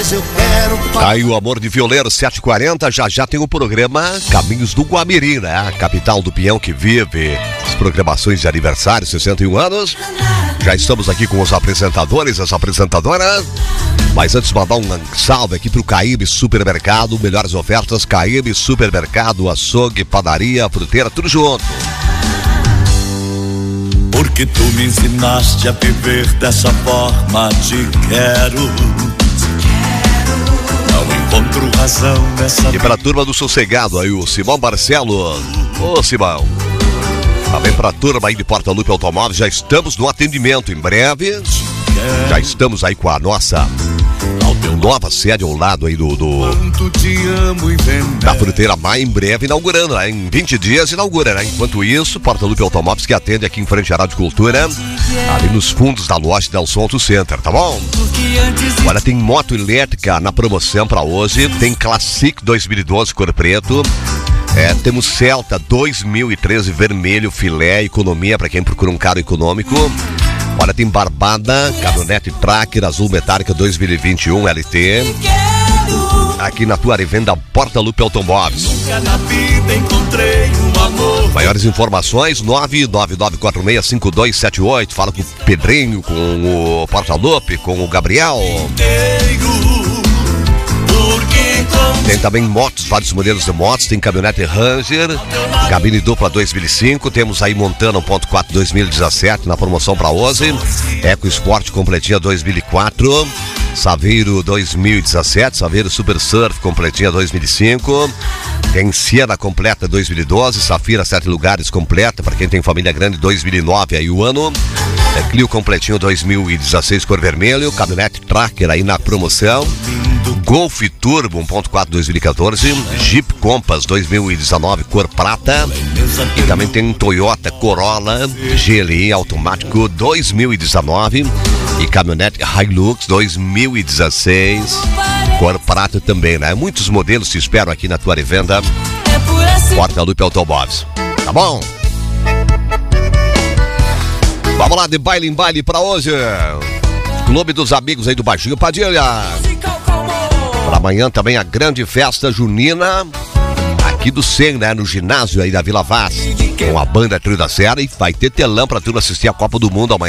mas eu quero... Aí o Amor de Violeiro, 7h40, já tem o programa Caminhos do Guamirim, né? A capital do peão que vive as programações de aniversário, 61 anos. Já estamos aqui com os apresentadores, as apresentadoras. Mas antes, mandar um salve aqui pro Caíbe Supermercado, melhores ofertas, Caíbe Supermercado, açougue, padaria, fruteira, tudo junto. Porque tu me ensinaste a viver dessa forma, te quero. Não encontro razão nessa... E pra turma do Sossegado, aí o Simão Barcelos. Ô Simão, também pra turma aí de Porta Lupe Automóveis, já estamos no atendimento em breve. Já estamos aí com a nossa nova sede ao lado aí da Fruteira Maia, em breve inaugurando, né? Em 20 dias inaugura, né? Enquanto isso, Porta Lupe Automóveis, que atende aqui em frente à Rádio Cultura, ali nos fundos da loja Delson Auto Center, tá bom? Olha, tem moto elétrica na promoção pra hoje, tem Classic 2012 cor preto, temos Celta 2013 vermelho filé, economia pra quem procura um carro econômico. Olha, tem Barbada, caminhonete Tracker azul metálica 2021 LT. Aqui na tua revenda Porta Lupe Automóveis. Maiores informações 999465278. Fala com o Pedrinho, com o Porta Lupe, com o Gabriel. Tem também motos, vários modelos de motos. Tem caminhonete Ranger, cabine dupla 2005. Temos aí Montana 1.4 2017 na promoção para hoje. Eco Sport completinha 2004. Saveiro 2017. Saveiro Super Surf completinha 2005. Tem Siena completa 2012. Safira 7 lugares completa para quem tem família grande 2009 aí o ano. Clio completinho 2016 cor vermelho. Caminhonete Tracker aí na promoção. Golf Turbo 1.4 2014, Jeep Compass 2019 cor prata, e também tem Toyota Corolla GLI automático 2019 e caminhonete Hilux 2016 cor prata também, né? Muitos modelos te esperam aqui na tua revenda Porta Lupe Automóveis, tá bom? Vamos lá, de baile em baile pra hoje, Clube dos Amigos aí do Baixinho Padilha. Para amanhã também a grande festa junina aqui do SEM, né? No ginásio aí da Vila Vaz, com a banda Trio da Serra, e vai ter telão pra turma assistir a Copa do Mundo amanhã.